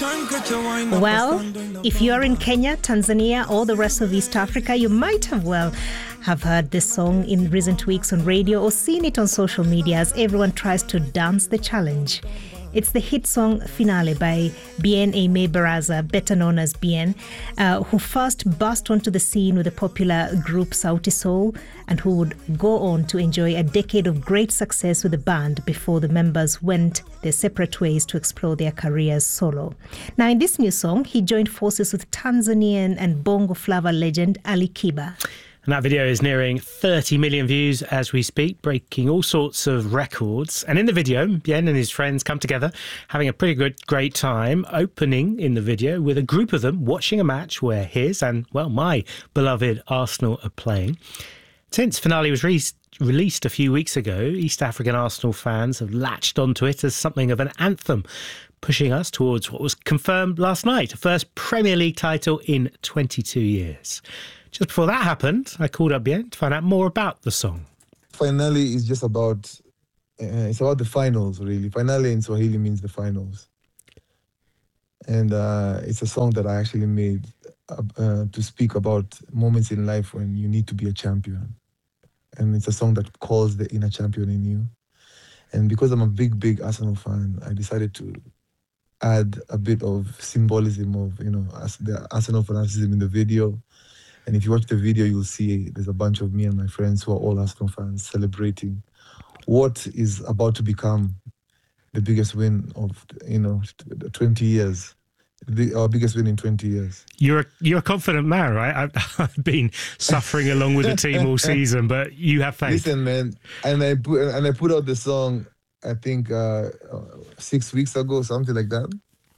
Well, if you're in Kenya, Tanzania, or the rest of East Africa, you might have heard this song in recent weeks on radio or seen it on social media as everyone tries to dance the challenge. It's the hit song Finale by Bien Aimé Baraza, better known as Bien, who first burst onto the scene with the popular group Sauti Sol and who would go on to enjoy a decade of great success with the band before the members went their separate ways to explore their careers solo. Now, in this new song, he joined forces with Tanzanian and Bongo Flava legend Ali Kiba. And that video is nearing 30 million views as we speak, breaking all sorts of records. And in the video, Bien and his friends come together, having a pretty great time, opening in the video with a group of them watching a match where his and, well, my beloved Arsenal are playing. Since Finale was released a few weeks ago, East African Arsenal fans have latched onto it as something of an anthem, pushing us towards what was confirmed last night, a first Premier League title in 22 years. Just before that happened, I called up Bien to find out more about the song. Finale is just about, it's about the finals, really. Finale in Swahili means the finals. And it's a song that I actually made to speak about moments in life when you need to be a champion. And it's a song that calls the inner champion in you. And because I'm a big Arsenal fan, I decided to add a bit of symbolism of, the Arsenal fanaticism in the video. And if you watch the video, you'll see there's a bunch of me and my friends who are all Arsenal fans celebrating what is about to become the biggest win of, 20 years. Our biggest win in 20 years. You're a confident man, right? I've been suffering along with the team all season, but you have faith. Listen, man, and I put out the song, I think 6 weeks ago, something like that.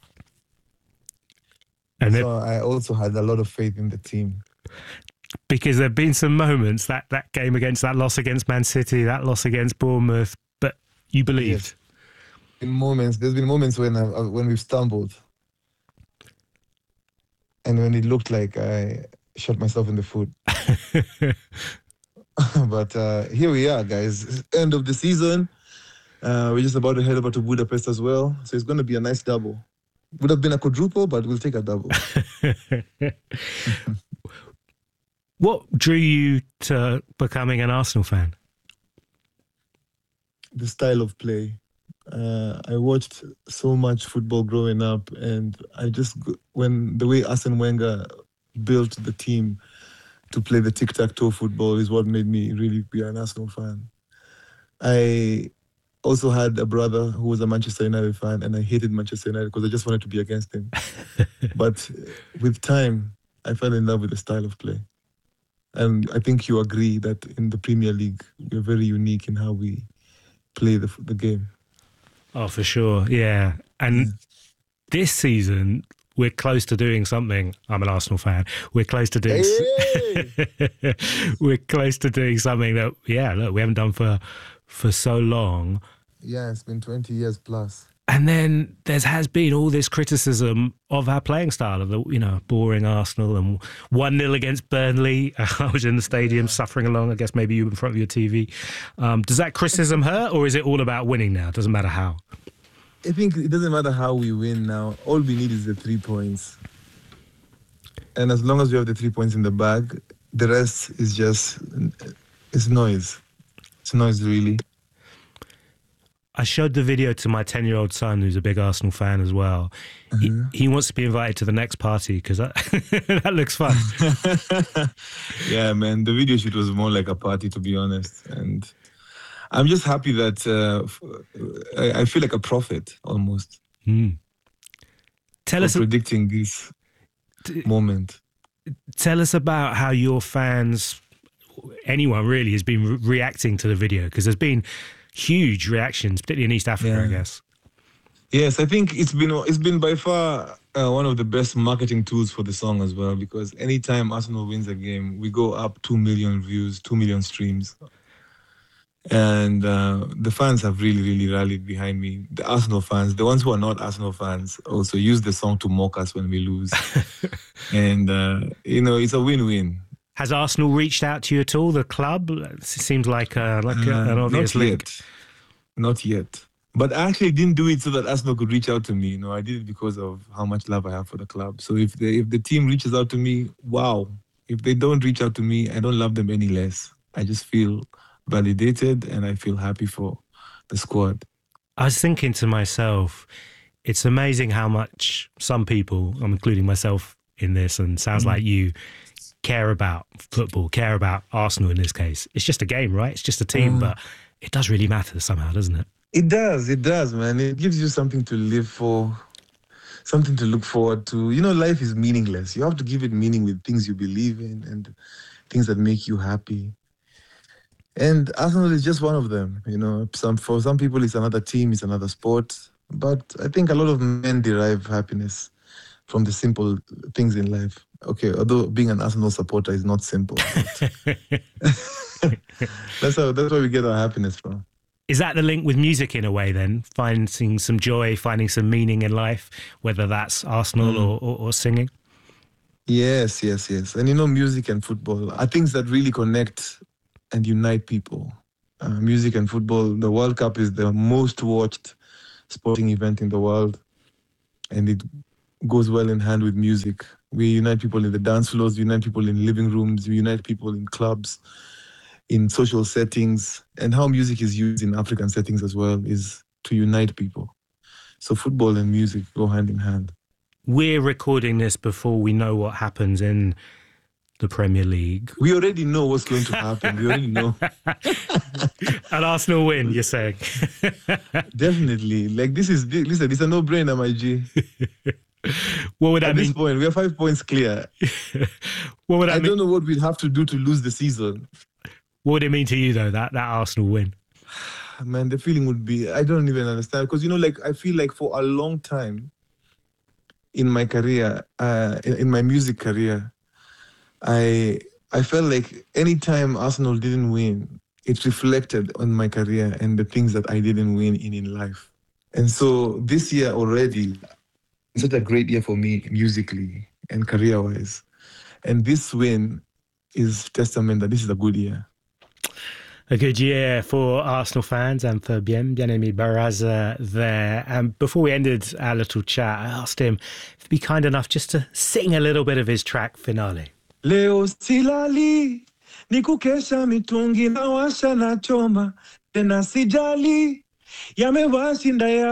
And so I also had a lot of faith in the team. Because there have been some moments, that game against, that loss against Man City, that loss against Bournemouth, but you believed. Yes. There's been moments when we've stumbled. And when it looked like I shot myself in the foot. But here we are, guys. End of the season. We're just about to head over to Budapest as well. So it's going to be a nice double. Would have been a quadruple, but we'll take a double. What drew you to becoming an Arsenal fan? The style of play. I watched so much football growing up, and the way Arsene Wenger built the team to play the tic-tac-toe football is what made me really be an Arsenal fan. I also had a brother who was a Manchester United fan, and I hated Manchester United because I just wanted to be against him. But with time, I fell in love with the style of play. And I think you agree that in the Premier League, we're very unique in how we play the game. Oh, for sure, yeah. And this season, we're close to doing something. I'm an Arsenal fan. We're close to doing. We're close to doing something that, we haven't done for so long. Yeah, it's been 20 years plus. And then there has been all this criticism of our playing style, of the boring Arsenal and 1-0 against Burnley. I was in the stadium suffering along. I guess maybe you were in front of your TV. Does that criticism hurt, or is it all about winning now? It doesn't matter how. I think it doesn't matter how we win now. All we need is the 3 points. And as long as we have the 3 points in the bag, the rest is it's noise. It's noise, really. I showed the video to my 10-year-old son, who's a big Arsenal fan as well. Mm-hmm. He wants to be invited to the next party because that looks fun. Yeah, man. The video shoot was more like a party, to be honest. And I'm just happy that I feel like a prophet almost. Tell us predicting this moment. Tell us about how your fans, anyone really, has been reacting to the video, because there's been huge reactions, particularly in East Africa, I guess. Yes, I think it's been by far one of the best marketing tools for the song as well, because anytime Arsenal wins a game, we go up 2 million views, 2 million streams. And the fans have really, really rallied behind me. The Arsenal fans, the ones who are not Arsenal fans, also use the song to mock us when we lose. And, it's a win-win. Has Arsenal reached out to you at all, the club? It seems like an obvious link. Not yet. But I actually didn't do it so that Arsenal could reach out to me. I did it because of how much love I have for the club. So if the team reaches out to me, wow. If they don't reach out to me, I don't love them any less. I just feel validated and I feel happy for the squad. I was thinking to myself, it's amazing how much some people, I'm including myself in this, and sounds like you, care about football, care about Arsenal in this case. It's just a game, right? It's just a team, but it does really matter somehow, doesn't it? It does, man. It gives you something to live for, something to look forward to. Life is meaningless. You have to give it meaning with things you believe in and things that make you happy. And Arsenal is just one of them. For some people, it's another team, it's another sport. But I think a lot of men derive happiness from the simple things in life. Okay, although being an Arsenal supporter is not simple. That's where we get our happiness from. Is that the link with music in a way then? Finding some joy, finding some meaning in life, whether that's Arsenal or singing? Yes. And music and football are things that really connect and unite people. Music and football, the World Cup is the most watched sporting event in the world. And it goes well in hand with music. We unite people in the dance floors, we unite people in living rooms, we unite people in clubs, in social settings, and how music is used in African settings as well is to unite people. So football and music go hand in hand. We're recording this before we know what happens in the Premier League. We already know what's going to happen. We already know. An Arsenal win, you're saying? Definitely. Listen, it's a no-brainer, my G. What would that mean? At this point, we are 5 points clear. What would that mean? I don't know what we'd have to do to lose the season. What would it mean to you, though, that Arsenal win? Man, the feeling would be, I don't even understand. Because, I feel like for a long time in my career, in my music career, I felt like anytime Arsenal didn't win, it reflected on my career and the things that I didn't win in life. And so this year already, it's such a great year for me musically and career-wise. And this win is testament that this is a good year. A good year for Arsenal fans and for Bien-Aimé Baraza there. And before we ended our little chat, I asked him if he'd be kind enough just to sing a little bit of his track Finale. Leo silali, nikukesha mitungi na washa na choma, tena sijali, yamewashinda ya